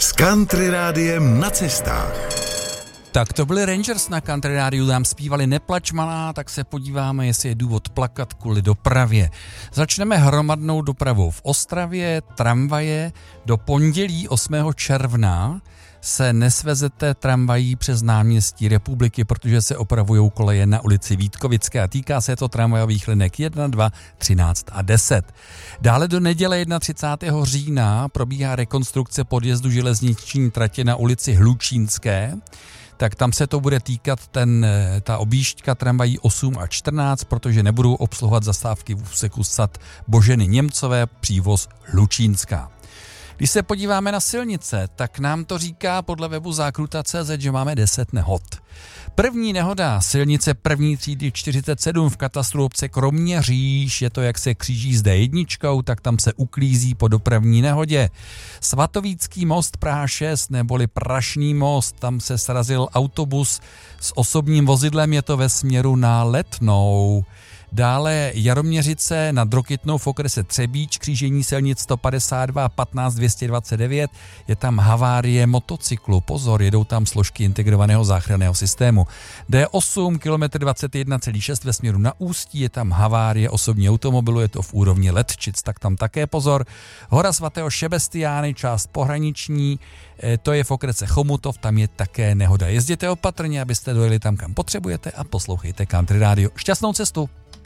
S Country Rádiem na cestách. Tak to byli Rangers na Country Rádiu, tam zpívali Neplač malá, tak se podíváme, jestli je důvod plakat kvůli dopravě. Začneme hromadnou dopravou v Ostravě, tramvaje. Do pondělí 8. června se nesvezete tramvají přes náměstí Republiky, protože se opravují koleje na ulici Vítkovické a týká se to tramvajových linek 1, 2, 13 a 10. Dále do neděle 31. října probíhá rekonstrukce podjezdu železniční tratě na ulici Hlučínské, tak tam se to bude týkat ta objížďka tramvají 8 a 14, protože nebudou obsluhovat zastávky v úseku Sad Boženy Němcové, přívoz Hlučínská. Když se podíváme na silnice, tak nám to říká podle webu Zákruta.cz, že máme 10 nehod. První nehoda, silnice první třídy 47 v katastru obce Kroměříž, je to jak se kříží s D1, tak tam se uklízí po dopravní nehodě. Svatovícký most Praha 6 neboli Prašný most, tam se srazil autobus s osobním vozidlem, je to ve směru na Letnou. Dále Jaroměřice nad Rokytnou v okrese Třebíč, křížení silnic 152 a 15 229, je tam havárie motocyklu, pozor, jedou tam složky integrovaného záchranného systému. D8 km 21,6 ve směru na Ústí, je tam havárie osobní automobilu, je to v úrovni Letčic, tak tam také pozor. Hora svatého Šebestiány, část pohraniční, to je v okrese Chomutov, tam je také nehoda. Jezděte opatrně, abyste dojeli tam, kam potřebujete a poslouchejte Country Radio. Šťastnou cestu!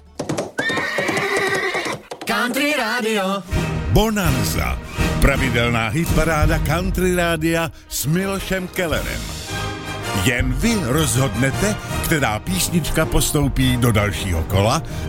Country Radio Bonanza. Pravidelná hitparáda Country Rádia s Milošem Kellerem. Jen vy rozhodnete, která písnička postoupí do dalšího kola